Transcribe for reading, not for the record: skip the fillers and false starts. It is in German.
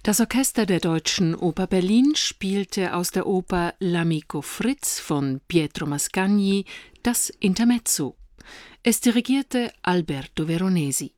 Das Orchester der Deutschen Oper Berlin spielte aus der Oper L'Amico Fritz von Pietro Mascagni das Intermezzo. Es dirigierte Alberto Veronesi.